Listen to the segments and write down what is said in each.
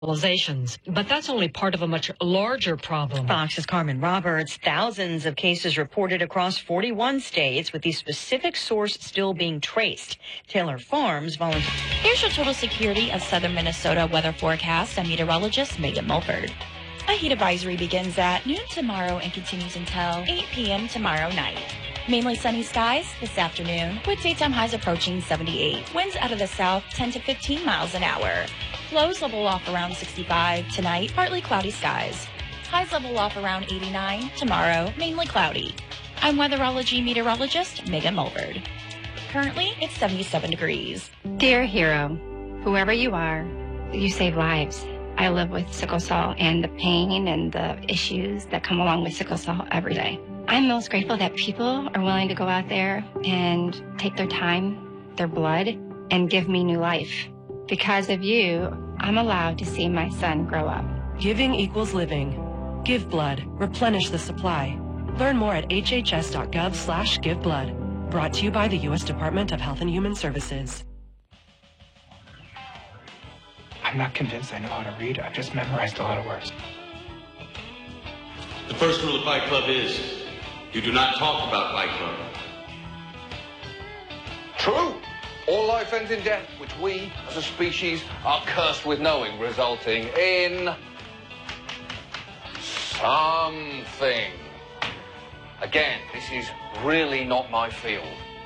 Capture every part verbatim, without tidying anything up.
hospitalizations. But that's only part of a much larger problem. Fox's Carmen Roberts. Thousands of cases reported across forty-one states, with the specific source still being traced. Taylor Farms volunteer. Here's your total security of southern Minnesota weather forecast. I'm meteorologist Megan Mulford. A heat advisory begins at noon tomorrow and continues until eight p.m. tomorrow night. Mainly sunny skies this afternoon, with daytime highs approaching seventy-eight. Winds out of the south ten to fifteen miles an hour. Lows level off around sixty-five tonight, partly cloudy skies. Highs level off around eighty-nine tomorrow, mainly cloudy. I'm weatherology meteorologist Megan Mulford. Currently, it's seventy-seven degrees. Dear hero, whoever you are, you save lives. I live with sickle cell and the pain and the issues that come along with sickle cell every day. I'm most grateful that people are willing to go out there and take their time, their blood, and give me new life. Because of you, I'm allowed to see my son grow up. Giving equals living. Give blood. Replenish the supply. Learn more at hhs.gov slash give blood. Brought to you by the U S Department of Health and Human Services. I'm not convinced I know how to read. I've just memorized a lot of words. The first rule of Fight Club is you do not talk about Fight Club. True. All life ends in death, which we, as a species, are cursed with knowing, resulting in something. Again, this is really not my field.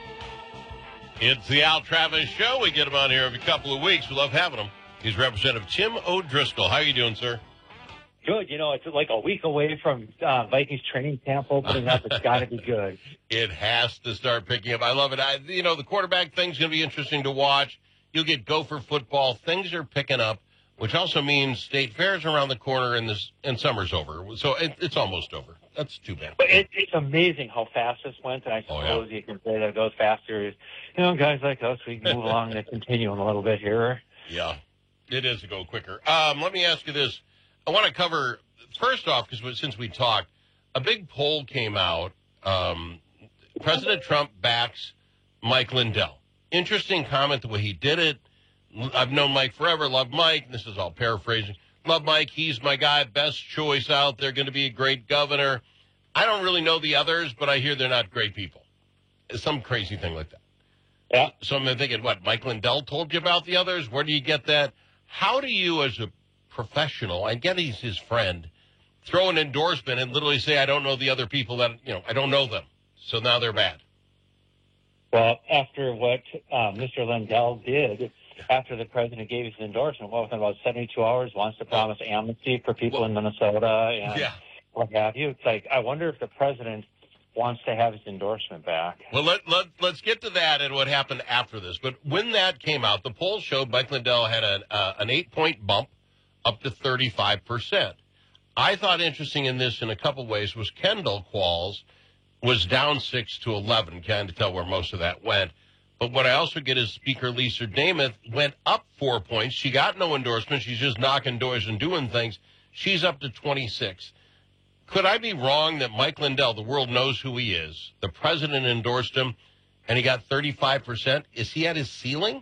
It's the Al Travis Show. We get him on here every couple of weeks. We love having him. He's Representative Tim O'Driscoll. How are you doing, sir? Good. You know, it's like a week away from uh, Vikings training camp opening up. It's got to be good. It has to start picking up. I love it. I, you know, the quarterback thing's going to be interesting to watch. You'll get Gopher football. Things are picking up, which also means State Fair's around the corner and this and summer's over. So it, it's almost over. That's too bad. But it, it's amazing how fast this went, and I suppose oh, yeah. you can say that it goes faster. You know, guys like us, we can move along the continuum a little bit here. Yeah, it is to go quicker. Um, let me ask you this. I want to cover, first off, because since we talked, a big poll came out. Um, President Trump backs Mike Lindell. Interesting comment the way he did it. I've known Mike forever, love Mike. This is all paraphrasing. Love Mike. He's my guy. Best choice out there. Going to be a great governor. I don't really know the others, but I hear they're not great people. Some crazy thing like that. Yeah. So I'm thinking, what, Mike Lindell told you about the others? Where do you get that? How do you, as a professional, I get he's his friend, throw an endorsement and literally say, I don't know the other people that, you know, I don't know them. So now they're bad. Well, after what uh, Mister Lindell did, after the president gave his endorsement, well, within about seventy-two hours, wants to promise amnesty for people well, in Minnesota and yeah. what have you. It's like, I wonder if the president wants to have his endorsement back. Well, let, let, let's get to that and what happened after this. But when that came out, the poll showed Mike Lindell had an, uh, an eight-point bump up to thirty-five percent. I thought interesting in this in a couple ways was Kendall Qualls was down six to eleven. Kind of tell where most of that went. But what I also get is Speaker Lisa Namath went up four points. She got no endorsement. She's just knocking doors and doing things. She's up to twenty-six. Could I be wrong that Mike Lindell, the world knows who he is, the president endorsed him, and he got thirty-five percent? Is he at his ceiling?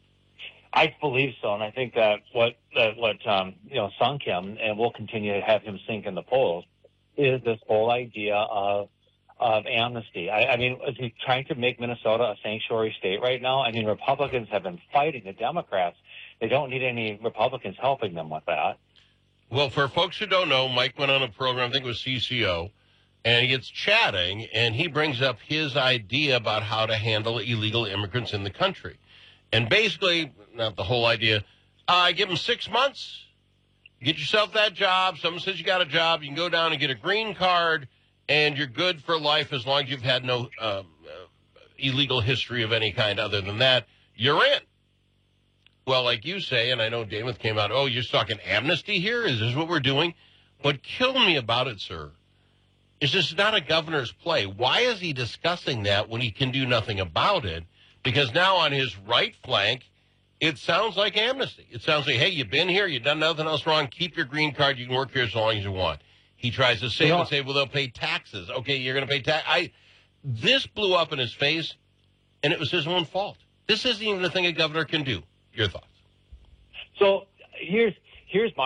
I believe so, and I think that what uh, what um, you know sunk him, and will continue to have him sink in the polls, is this whole idea of of amnesty. I, I mean, is he trying to make Minnesota a sanctuary state right now? I mean, Republicans have been fighting the Democrats. They don't need any Republicans helping them with that. Well, for folks who don't know, Mike went on a program, I think it was C C O, and he gets chatting, and he brings up his idea about how to handle illegal immigrants in the country. And basically, not the whole idea, uh, give them six months, get yourself that job. Someone says you got a job, you can go down and get a green card, and you're good for life as long as you've had no um, uh, illegal history of any kind other than that. You're in. Well, like you say, and I know Namath came out, oh, you're talking amnesty here? Is this what we're doing? What killed me about it, sir, is this not a governor's play. Why is he discussing that when he can do nothing about it? Because now on his right flank, it sounds like amnesty. It sounds like, hey, you've been here, you've done nothing else wrong, keep your green card, you can work here as long as you want. He tries to save and say, well, they'll pay taxes. Okay, you're going to pay tax. I This blew up in his face, and it was his own fault. This isn't even a thing a governor can do. Your thoughts? So here's here's my